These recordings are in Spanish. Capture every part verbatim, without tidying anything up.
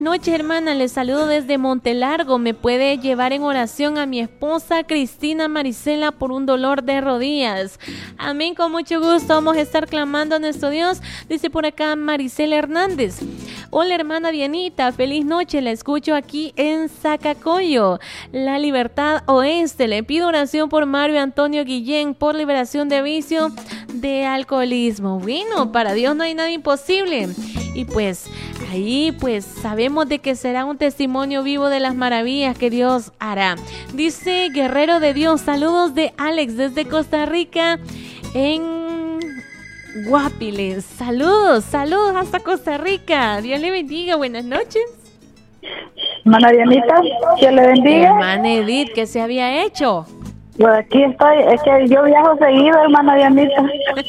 Noches, hermana, les saludo desde Montelargo. ¿Me puede llevar en oración a mi esposa Cristina Marisela por un dolor de rodillas? Amén, con mucho gusto vamos a estar clamando a nuestro Dios. Dice por acá Marisela Hernández. Hola, hermana Dianita, feliz noche, la escucho aquí en Zacacoyo, La Libertad Oeste. Le pido oración por Mario Antonio Guillén por liberación de vicio de alcoholismo. Bueno, para Dios no hay nada imposible. Y pues ahí pues sabemos de que será un testimonio vivo de las maravillas que Dios hará. Dice Guerrero de Dios, saludos de Alex desde Costa Rica en Guapiles. Saludos, saludos hasta Costa Rica. Dios le bendiga, buenas noches. Hermana Dianita, Dios le bendiga. Hermana Edith, ¿qué se había hecho? Pues aquí estoy, es que yo viajo seguido, hermana Dianita.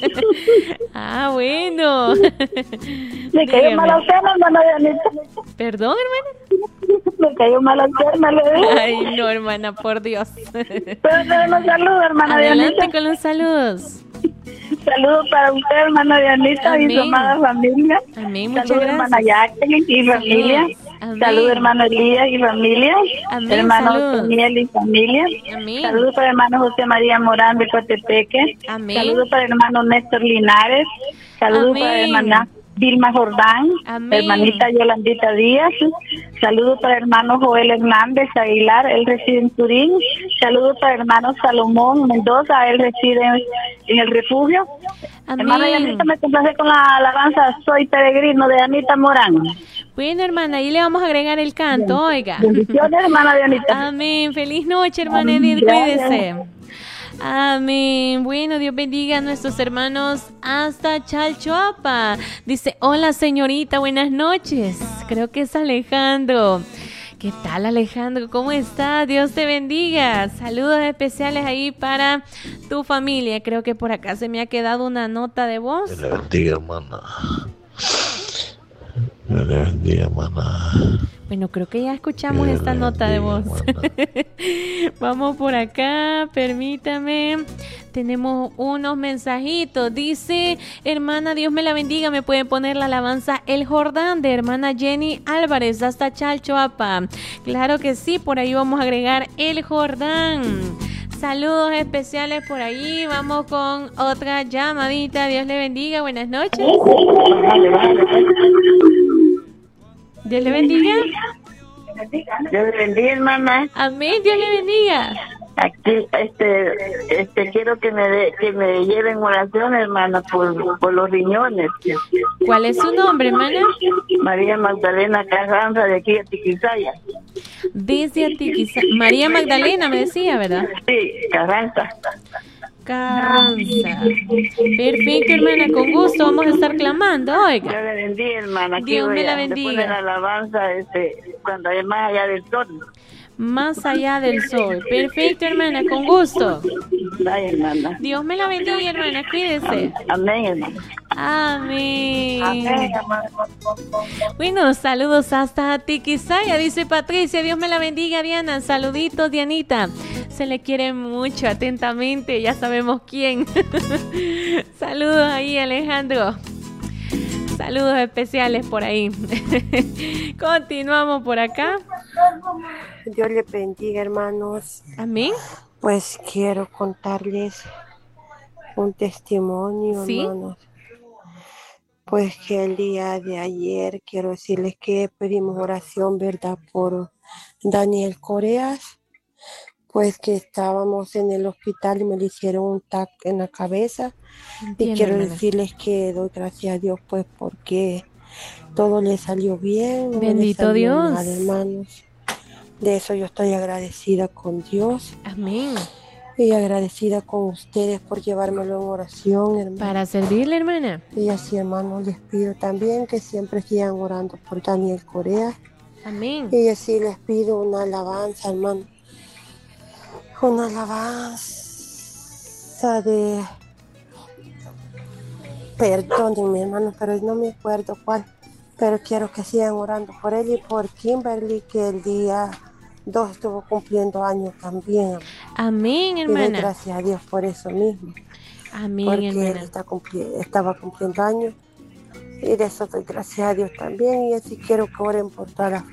Ah, bueno. Me cayó mal a usted, hermana Dianita. ¿Perdón, hermana? Me cayó mal a usted, me le digo. Ay, no, hermana, por Dios. Pero unos saludos, hermana Adelante Dianita. con los saludos. Saludos para usted, hermana Dianita, Amén. y su amada familia. Amén, muchas Saludos, gracias. hermana Jacqueline y familia. Amén. Saludos, hermano Elías y familia. Amén, Hermano saludos. Daniel y familia. Amén. Saludos para el hermano José María Morán de Cotepeque. Amén. Saludos para el hermano Néstor Linares. Saludos Amén. para la hermana Vilma Jordán. Amén. Hermanita Yolandita Díaz. Saludos para el hermano Joel Hernández Aguilar, él reside en Turín. Saludos para el hermano Salomón Mendoza, él reside en, en el refugio. Amén. Hermana Yanita, me complace con la alabanza Soy Peregrino de Anita Morán. Bueno, hermana, ahí le vamos a agregar el canto, oiga. Bendiciones, hermana Dianita. Amén. Feliz noche, hermana Edith, cuídese. Amén. Bueno, Dios bendiga a nuestros hermanos hasta Chalchuapa. Dice, hola señorita, buenas noches. Creo que es Alejandro. ¿Qué tal, Alejandro? ¿Cómo estás? Dios te bendiga. Saludos especiales ahí para tu familia. Creo que por acá se me ha quedado una nota de voz. Dios le bendiga, hermana. Dios le bendiga, hermana. Bueno, creo que ya escuchamos Dios esta le nota de bendiga, voz. hermana. Vamos por acá, permítame. Tenemos unos mensajitos. Dice, hermana, Dios me la bendiga. Me pueden poner la alabanza El Jordán de hermana Jenny Álvarez hasta Chalchuapa. Claro que sí, por ahí vamos a agregar El Jordán. Saludos especiales por ahí. Vamos con otra llamadita. Dios le bendiga. Buenas noches. Dios le bendiga. Dios le bendiga, hermana. Amén. Dios le bendiga. Aquí, este, este, quiero que me de, que me lleven oración, hermana, por, por los riñones. ¿Cuál es su nombre, hermana? María Magdalena Carranza, de aquí a Tiquisaya. Desde Atiquizá. María Magdalena me decía, ¿verdad? Sí, Carranza. Carranza. Perfecto, hermana, con gusto vamos a estar clamando, Dios oiga. le bendiga, hermana. Aquí Dios me voy la a- se bendiga. pone la alabanza, este, cuando hay más allá del sol. Más allá del sol. Perfecto, hermana, con gusto. Ay, hermana. Dios me la bendiga, hermana, cuídese. Amén, hermana. Amén. Amén, hermana. Bueno, saludos hasta Tiquisaya, dice Patricia. Dios me la bendiga, Diana. Saluditos, Dianita. Se le quiere mucho, atentamente. Ya sabemos quién. Saludos ahí, Alejandro. Saludos especiales por ahí. Continuamos por acá. Dios le bendiga, hermanos. Amén. Pues quiero contarles un testimonio, ¿Sí? hermanos. Pues que el día de ayer quiero decirles que pedimos oración, ¿verdad? Por Daniel Coreas. Pues que estábamos en el hospital y me le hicieron un tac en la cabeza. Entiendo, y quiero hermana. decirles que doy gracias a Dios, pues porque todo le salió bien. No me le Bendito salió Dios. mal, hermanos. De eso yo estoy agradecida con Dios Amén. y agradecida con ustedes por llevármelo en oración, hermano. Para servirle, hermana. Y así, hermanos, les pido también que siempre sigan orando por Daniel Corea. Amén. Y así les pido una alabanza, hermano. Una alabanza de... Perdónenme, hermano, pero no me acuerdo cuál. Pero quiero que sigan orando por él y por Kimberly, que el día dos estuvo cumpliendo años también. Amén, Y doy hermana. gracias a Dios por eso mismo. Amén, Porque él hermana. está cumpli- estaba cumpliendo años. Y de eso doy gracias a Dios también. Y así quiero que oren por todas las